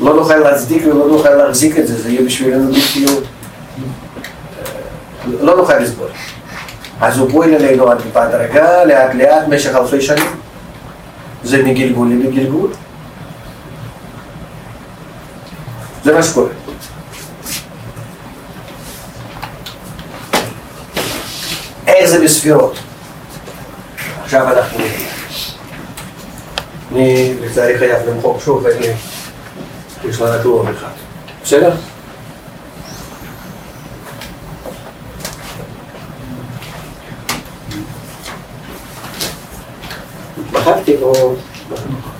לא נוכל להצדיק ולא נוכל להחזיק את זה, זה יהיה בשבילנו בלתי, לא נוכל לסבול. אז הוא פועל אלינו על טיפה דרגה, לאט לאט, במשך אלפי שנים. זה מגלגול לגלגול. זה מה שקורה. איך זה בספירות? עכשיו אנחנו נראה. אני לצערי חייב למחוק שוב יש לה נתון אחד. בסדר? מחקתי או...